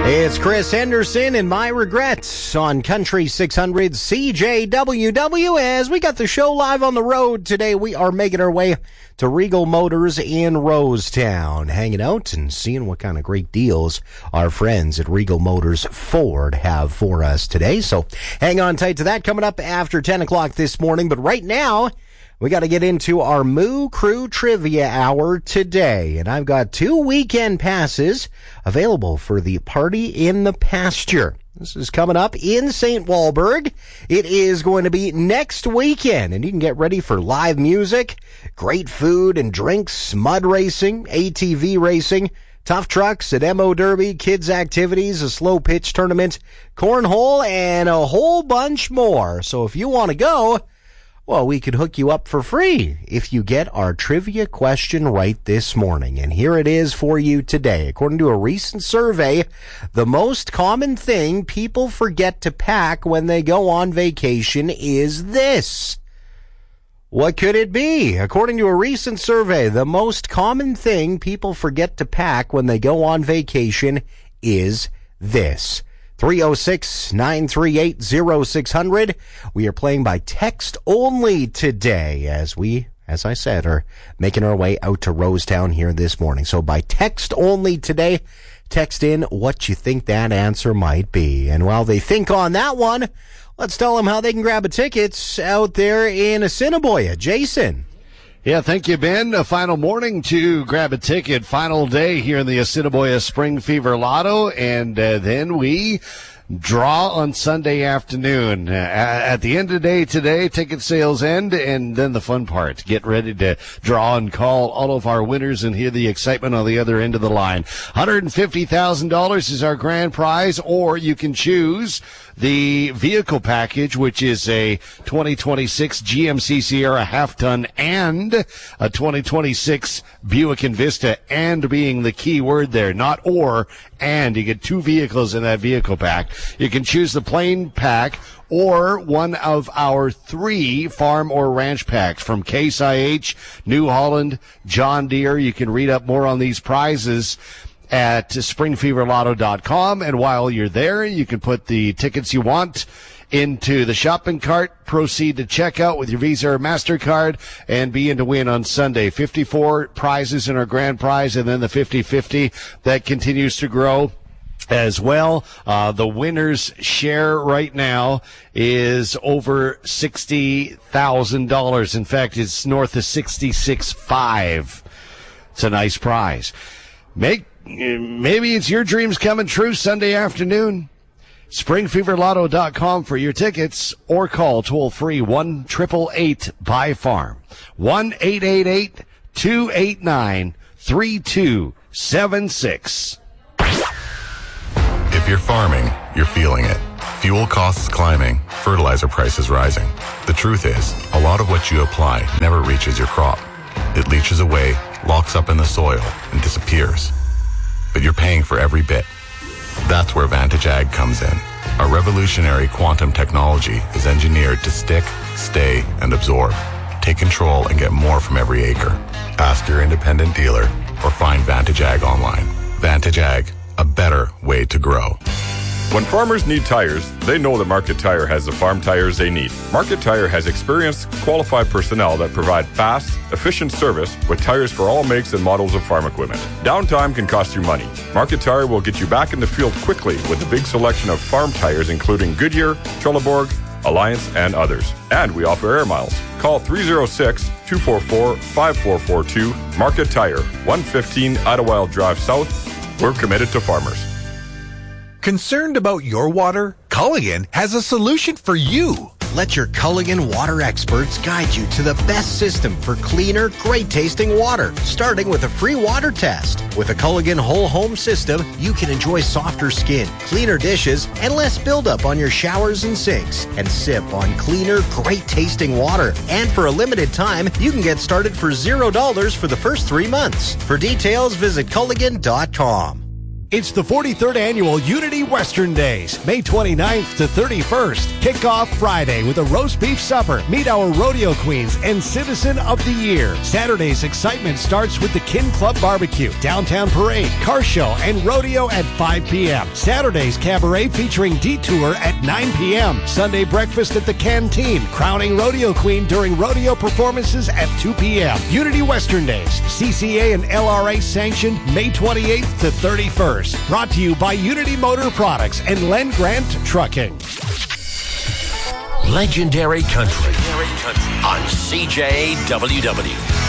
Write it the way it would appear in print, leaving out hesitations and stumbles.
It's Chris Henderson and My Regrets on Country 600 CJWW. As we got the show live on the road today, we are making our way to Regal Motors in Rosetown, hanging out and seeing what kind of great deals our friends at Regal Motors Ford have for us today. So hang on tight to that coming up after 10 o'clock this morning. But right now, we got to get into our Moo Crew Trivia Hour today, and I've got 2 weekend passes available for the Party in the Pasture. This is coming up in St. Walburg. It is going to be next weekend, and you can get ready for live music, great food and drinks, mud racing, ATV racing, tough trucks, an MO Derby, kids activities, a slow pitch tournament, cornhole, and a whole bunch more. So if you want to go, well, we could hook you up for free if you get our trivia question right this morning. And here it is for you today. According to a recent survey, the most common thing people forget to pack when they go on vacation is this. What could it be? According to a recent survey, the most common thing people forget to pack when they go on vacation is this. 306-938-0600. We are playing by text only today as we, as I said, are making our way out to Rosetown here this morning. So by text only today, text in what you think that answer might be. And while they think on that one, let's tell them how they can grab a ticket out there in Assiniboia. Jason. Yeah, thank you, Ben. A final morning to grab a ticket. Final day here in the Assiniboia Spring Fever Lotto. And then we draw on Sunday afternoon. At the end of the day today, ticket sales end, and then the fun part. Get ready to draw and call all of our winners and hear the excitement on the other end of the line. $150,000 is our grand prize, or you can choose the vehicle package, which is a 2026 GMC Sierra half-ton and a 2026 Buick Envista, and being the key word there, not or, and. You get 2 vehicles in that vehicle pack. You can choose the plain pack or one of our 3 farm or ranch packs from Case IH, New Holland, John Deere. You can read up more on these prizes at springfeverlotto.com, and while you're there, you can put the tickets you want into the shopping cart, proceed to checkout with your Visa or MasterCard, and be in to win on Sunday. 54 prizes in our grand prize, and then the 50-50 that continues to grow as well. The winner's share right now is over $60,000. In fact, it's north of $66,500. It's a nice prize. Maybe it's your dreams coming true Sunday afternoon. SpringFeverLotto.com for your tickets, or call toll-free 1-888-BUY-FARM. 1-888-289-3276. If you're farming, you're feeling it. Fuel costs climbing, fertilizer prices rising. The truth is, a lot of what you apply never reaches your crop. It leaches away, locks up in the soil, and disappears. But you're paying for every bit. That's where Vantage Ag comes in. Our revolutionary quantum technology is engineered to stick, stay, and absorb. Take control and get more from every acre. Ask your independent dealer or find Vantage Ag online. Vantage Ag, a better way to grow. When farmers need tires, they know that Market Tire has the farm tires they need. Market Tire has experienced, qualified personnel that provide fast, efficient service with tires for all makes and models of farm equipment. Downtime can cost you money. Market Tire will get you back in the field quickly with a big selection of farm tires including Goodyear, Trelleborg, Alliance, and others. And we offer air miles. Call 306-244-5442. Market Tire, 115 Idlewild Drive South. We're committed to farmers. Concerned about your water? Culligan has a solution for you. Let your Culligan water experts guide you to the best system for cleaner, great-tasting water, starting with a free water test. With a Culligan whole home system, you can enjoy softer skin, cleaner dishes, and less buildup on your showers and sinks, and sip on cleaner, great-tasting water. And for a limited time, you can get started for $0 for the first 3 months. For details, visit Culligan.com. It's the 43rd Annual Unity Western Days, May 29th to 31st. Kickoff Friday with a roast beef supper. Meet our rodeo queens and Citizen of the Year. Saturday's excitement starts with the Kin Club Barbecue, Downtown Parade, Car Show, and Rodeo at 5 p.m. Saturday's Cabaret featuring Detour at 9 p.m. Sunday breakfast at the Canteen, crowning Rodeo Queen during rodeo performances at 2 p.m. Unity Western Days, CCA and LRA sanctioned May 28th to 31st. Brought to you by Unity Motor Products and Len Grant Trucking. Legendary Country on CJWW.